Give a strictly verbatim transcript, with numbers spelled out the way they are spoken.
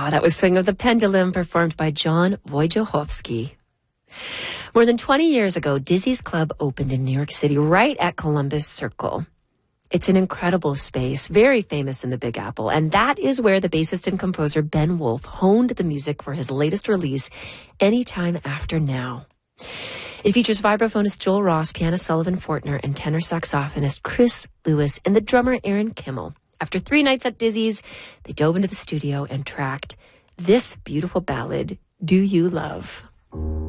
that was Swing of the Pendulum, performed by John Wojciechowski. More than twenty years ago, Dizzy's Club opened in New York City, right at Columbus Circle. It's an incredible space, very famous in the Big Apple, and that is where the bassist and composer Ben Wolf honed the music for his latest release, Anytime After Now. It features vibraphonist Joel Ross, pianist Sullivan Fortner, and tenor saxophonist Chris Lewis, and the drummer Aaron Kimmel. After three nights at Dizzy's, they dove into the studio and tracked this beautiful ballad, Do You Love?